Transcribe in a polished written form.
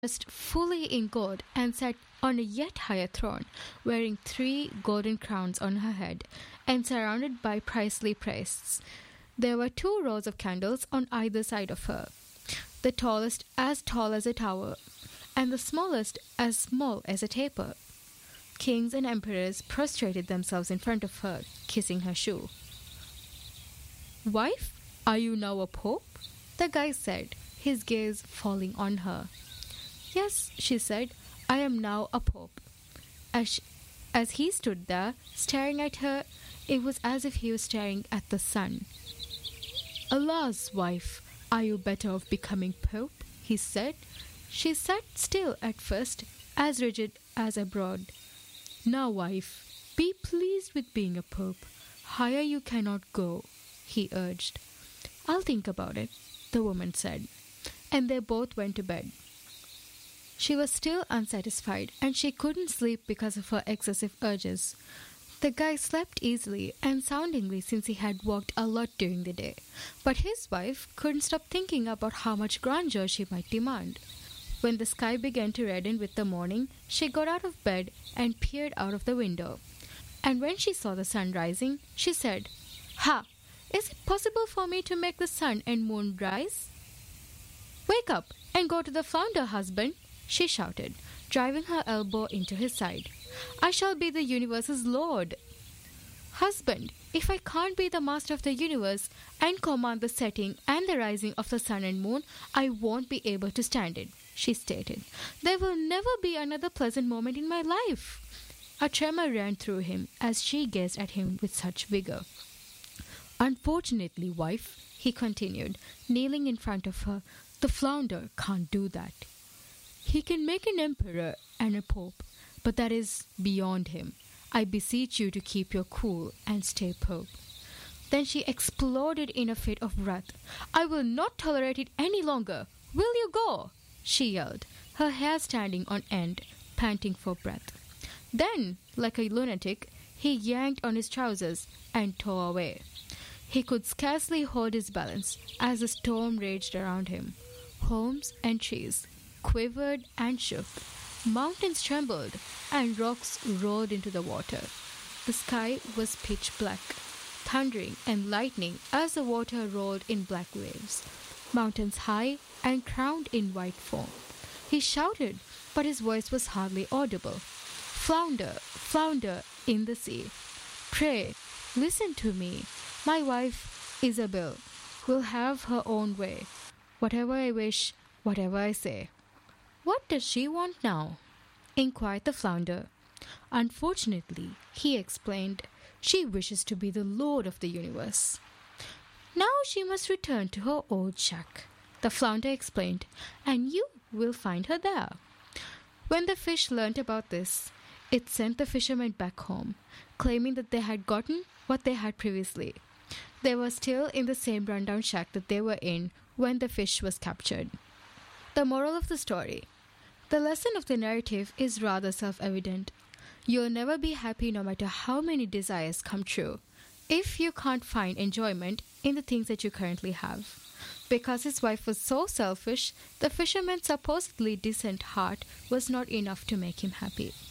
dressed fully in gold and sat on a yet higher throne, wearing 3 golden crowns on her head, and surrounded by princely priests. There were 2 rows of candles on either side of her, the tallest as tall as a tower, and the smallest as small as a taper. Kings and emperors prostrated themselves in front of her, kissing her shoe. "Wife, are you now a pope?" the guy said, his gaze falling on her. "Yes," she said, "I am now a pope." As he stood there, staring at her, it was as if he was staring at the sun. "Alas, wife, are you better off becoming pope?" he said. She sat still at first, as rigid as a broad. "Now, wife, be pleased with being a pope. Higher you cannot go," he urged. "I'll think about it," the woman said, and they both went to bed. She was still unsatisfied, and she couldn't sleep because of her excessive urges. The guy slept easily and soundingly since he had walked a lot during the day, but his wife couldn't stop thinking about how much grandeur she might demand. When the sky began to redden with the morning, she got out of bed and peered out of the window. And when she saw the sun rising, she said, "Ha! Is it possible for me to make the sun and moon rise?" "Wake up and go to the flounder, husband," she shouted, driving her elbow into his side. "I shall be the universe's lord." "Husband, if I can't be the master of the universe and command the setting and the rising of the sun and moon, I won't be able to stand it," she stated. "There will never be another pleasant moment in my life." A tremor ran through him as she gazed at him with such vigor. "Unfortunately, wife," he continued, kneeling in front of her, "the flounder can't do that. He can make an emperor and a pope, but that is beyond him. I beseech you to keep your cool and stay pope." Then she exploded in a fit of wrath. "I will not tolerate it any longer. Will you go?" she yelled, her hair standing on end, panting for breath. Then, like a lunatic, he yanked on his trousers and tore away. He could scarcely hold his balance as the storm raged around him. Homes and trees quivered and shook. Mountains trembled, and rocks rolled into the water. The sky was pitch black, thundering and lightning as the water rolled in black waves, mountains high and crowned in white foam. He shouted, but his voice was hardly audible. "Flounder, flounder in the sea, pray, listen to me. My wife, Isabel, will have her own way. Whatever I wish, whatever I say." "What does she want now?" inquired the flounder. "Unfortunately," he explained, "she wishes to be the lord of the universe." "Now she must return to her old shack," the flounder explained, "and you will find her there." When the fish learnt about this, it sent the fishermen back home, claiming that they had gotten what they had previously. They were still in the same rundown shack that they were in when the fish was captured. The moral of the story. The lesson of the narrative is rather self-evident. You'll never be happy no matter how many desires come true, if you can't find enjoyment in the things that you currently have. Because his wife was so selfish, the fisherman's supposedly decent heart was not enough to make him happy.